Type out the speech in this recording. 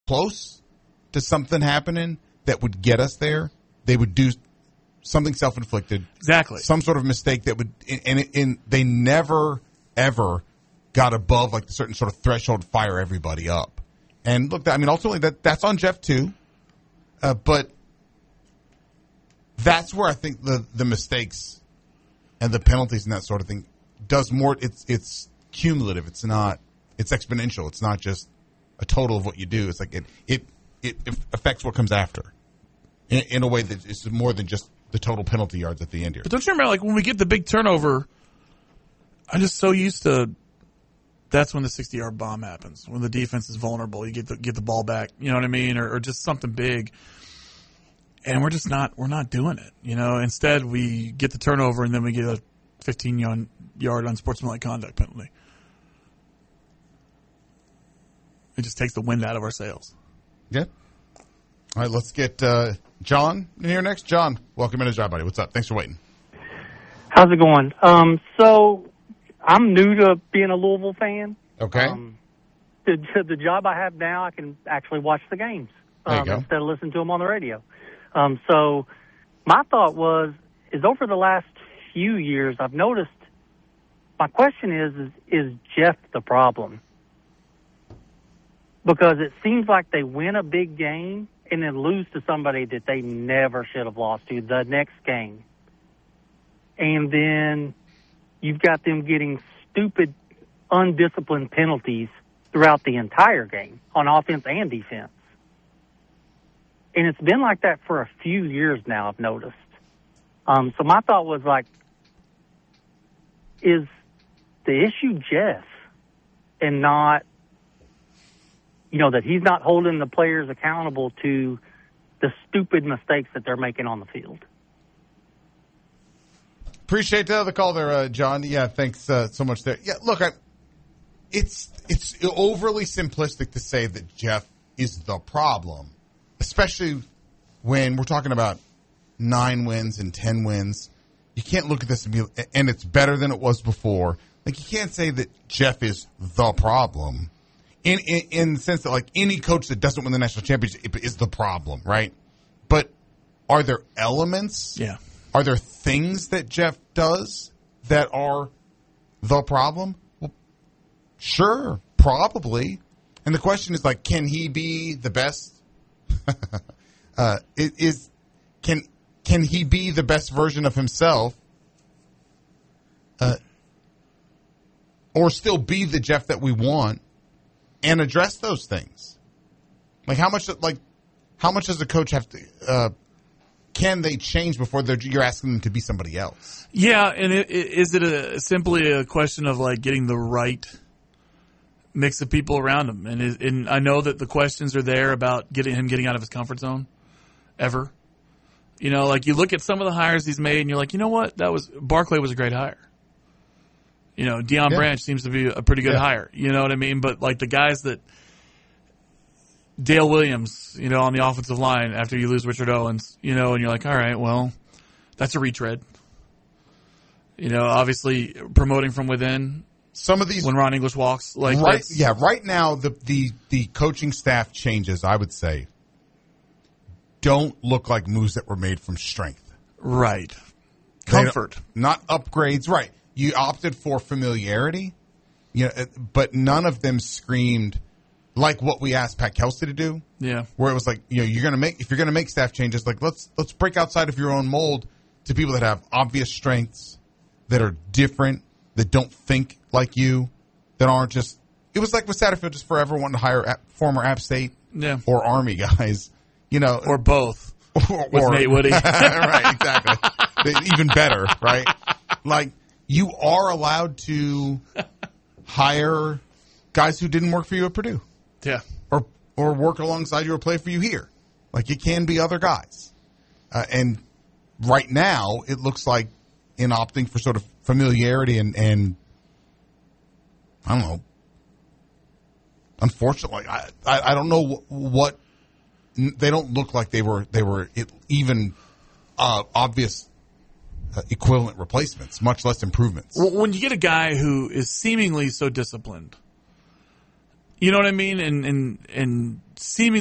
close to something happening that would get us there, they would do something self-inflicted. Exactly. Some sort of mistake that would, and they never, ever got above like a certain sort of threshold to fire everybody up. And look, I mean, ultimately that's on Jeff too. But that's where I think the mistakes and the penalties and that sort of thing does more. It's cumulative. It's exponential. It's not just a total of what you do. It's like it affects what comes after in a way that is more than just the total penalty yards at the end here. But don't you remember, like, when we get the big turnover, I'm just so used to that's when the 60-yard bomb happens. When the defense is vulnerable, you get the ball back, you know what I mean? Or just something big. And we're not doing it, you know. Instead, we get the turnover and then we get a 15-yard unsportsmanlike conduct penalty. It just takes the wind out of our sails. Yeah. All right, let's get John in here next. John, welcome into Drive Buddy. What's up? Thanks for waiting. How's it going? So I'm new to being a Louisville fan. Okay. The job I have now, I can actually watch the games instead of listening to them on the radio. So my thought is over the last few years, I've noticed, my question is Jeff the problem? Because it seems like they win a big game and then lose to somebody that they never should have lost to the next game. And then you've got them getting stupid, undisciplined penalties throughout the entire game on offense and defense. And it's been like that for a few years now, I've noticed. So my thought was like, is the issue Jeff and not, you know, that he's not holding the players accountable to the stupid mistakes that they're making on the field? Appreciate the call there, John. Yeah, thanks so much there. Yeah, look, it's overly simplistic to say that Jeff is the problem, especially when we're talking about 9 wins and 10 wins. You can't look at this and it's better than it was before. Like, you can't say that Jeff is the problem in the sense that, like, any coach that doesn't win the national championship is the problem, right? But are there elements? Yeah. Are there things that Jeff does that are the problem? Well, sure, probably. And the question is, like, can he be the best? Can he be the best version of himself, or still be the Jeff that we want and address those things? Like, how much does a coach have to? Can they change before you're asking them to be somebody else? Yeah, and is it simply a question of, like, getting the right mix of people around him? And I know that the questions are there about getting out of his comfort zone ever. You know, like, you look at some of the hires he's made and you're like, you know what? Barkley was a great hire. You know, Deion Branch seems to be a pretty good hire. You know what I mean? But, like, the guys that Dale Williams, you know, on the offensive line after you lose Richard Owens, you know, and you're like, all right, well, that's a retread. You know, obviously promoting from within. Some of these, when Ron English walks, like, right now the coaching staff changes, I would say, don't look like moves that were made from strength. Right. Comfort, not upgrades. Right. You opted for familiarity, you know, but none of them screamed like what we asked Pat Kelsey to do. Yeah. Where it was like, you know, if you're gonna make staff changes, like let's break outside of your own mold to people that have obvious strengths, that are different, that don't think like you, that aren't just. It was like with Satterfield just forever wanting to hire former App State or Army guys, you know, or both, with Nate Woody. Right, exactly. Even better, right? Like, you are allowed to hire guys who didn't work for you at Purdue. Yeah. Or work alongside you or play for you here. Like, it can be other guys. And right now, it looks like in opting for sort of familiarity and I don't know. Unfortunately, I don't know what they don't look like they were even obvious equivalent replacements, much less improvements. When you get a guy who is seemingly so disciplined, you know what I mean, and seemingly